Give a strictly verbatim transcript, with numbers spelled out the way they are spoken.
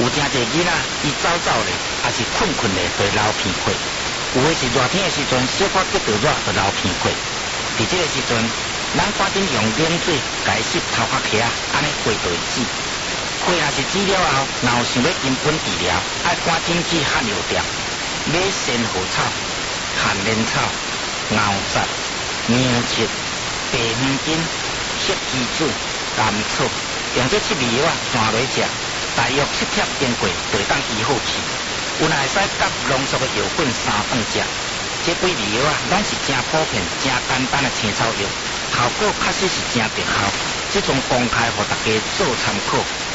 有真侪囡仔，伊走走咧，也是困困咧，就流鼻血；有诶是热天诶时阵，小可激到热就流鼻血。伫即个时阵，咱赶紧用冷水甲伊洗头壳壳，安尼血就会止。血若是止了后，若有想要根本治疗，爱赶紧去汉药店买仙荷草、汉莲草、牛杂、娘蓟、白黄金、血鸡子、甘草，用这七味药啊散落食，大约七贴经过，就会当医好去。有若会使甲浓缩的药粉三顿食，这几味药啊，拢是真普遍、真简单的青草药，效果确实是真特效。这种公开，互大家做参考。